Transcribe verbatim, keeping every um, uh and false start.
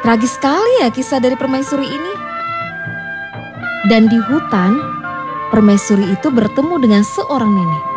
Tragis sekali ya kisah dari permaisuri ini. Dan di hutan, permaisuri itu bertemu dengan seorang nenek.